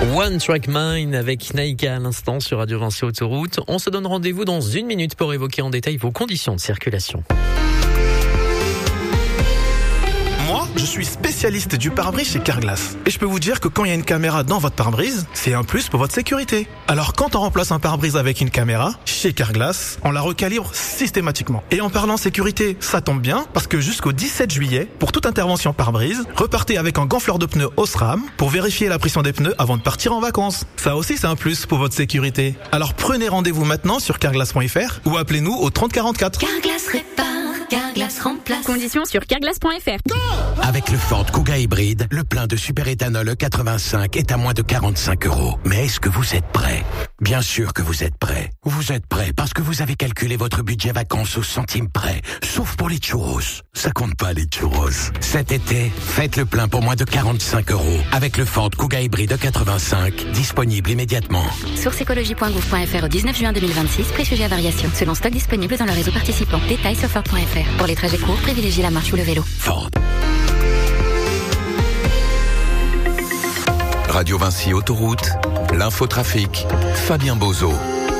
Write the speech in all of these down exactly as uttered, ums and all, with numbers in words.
One Track Mind avec Naïka à l'instant sur Radio Vinci Autoroute. On se donne rendez-vous dans une minute pour évoquer en détail vos conditions de circulation. Moi, je suis spécialiste du pare-brise chez Carglass. Et je peux vous dire que quand il y a une caméra dans votre pare-brise, c'est un plus pour votre sécurité. Alors quand on remplace un pare-brise avec une caméra, chez Carglass, on la recalibre systématiquement. Et en parlant sécurité, ça tombe bien, parce que jusqu'au dix-sept juillet, pour toute intervention pare-brise, repartez avec un gonfleur de pneus Osram pour vérifier la pression des pneus avant de partir en vacances. Ça aussi, c'est un plus pour votre sécurité. Alors prenez rendez-vous maintenant sur carglass point f r ou appelez-nous au trente quarante-quatre. Carglass répare, Carglass remplace. Conditions sur carglass point f r. Avec le Ford Kuga hybride, le plein de super-éthanol E quatre-vingt-cinq est à moins de quarante-cinq euros. Mais est-ce que vous êtes prêts ? Bien sûr que vous êtes prêts. Vous êtes prêts parce que vous avez calculé votre budget vacances au centime près. Sauf pour les churros. Ça compte pas les churros. Cet été, faites le plein pour moins de quarante-cinq euros. Avec le Ford Kuga hybride E quatre-vingt-cinq, disponible immédiatement. source écologie point gouv point f r au dix-neuf juin deux mille vingt-six, prix sujet à variation. Selon stock disponible dans le réseau participant. Détails sur ford point f r. Pour les trajets courts, privilégiez la marche ou le vélo. Ford. Radio Vinci Autoroute, l'infotrafic, Fabien Bozo.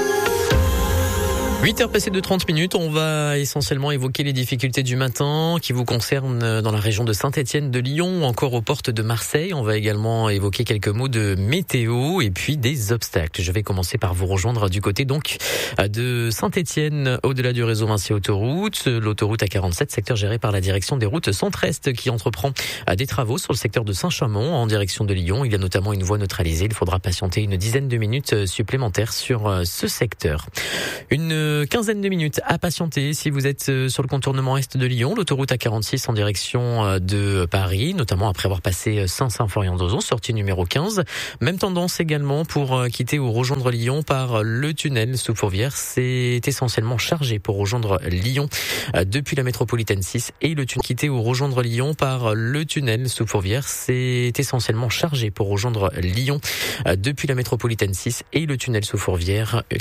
huit heures passées de trente minutes, on va essentiellement évoquer les difficultés du matin qui vous concernent dans la région de Saint-Étienne, de Lyon, encore aux portes de Marseille. On va également évoquer quelques mots de météo et puis des obstacles. Je vais commencer par vous rejoindre du côté donc de Saint-Étienne, au-delà du réseau Vinci Autoroute. L'autoroute A quarante-sept, secteur géré par la direction des routes Centre-Est qui entreprend des travaux sur le secteur de Saint-Chamond en direction de Lyon. Il y a notamment une voie neutralisée. Il faudra patienter une dizaine de minutes supplémentaires sur ce secteur. Une quinzaine de minutes à patienter si vous êtes sur le contournement est de Lyon, l'autoroute A quarante-six en direction de Paris, notamment après avoir passé Saint-Symphorien-d'Ozon, sortie numéro quinze. Même tendance également pour quitter ou rejoindre Lyon par le tunnel sous Fourvière. C'est essentiellement chargé pour rejoindre Lyon depuis la métropolitaine six et le tunnel quitter ou rejoindre Lyon par le tunnel sous Fourvière. C'est essentiellement chargé pour rejoindre Lyon depuis la métropolitaine six et le tunnel sous Fourvière.